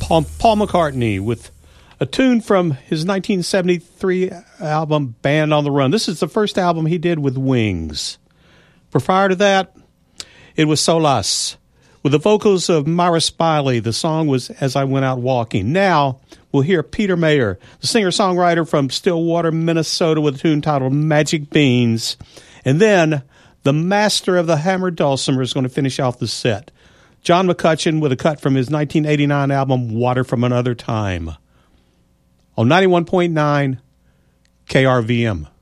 Paul McCartney with a tune from his 1973 album Band on the Run. This is the first album he did with Wings. Prior to that, it was Solas. With the vocals of Myra Spiley, the song was As I Went Out Walking. Now, we'll hear Peter Mayer, the singer-songwriter from Stillwater, Minnesota, with a tune titled Magic Beans. And then, the master of the hammered dulcimer is going to finish off the set. John McCutcheon with a cut from his 1989 album Water from Another Time. On 91.9 KRVM.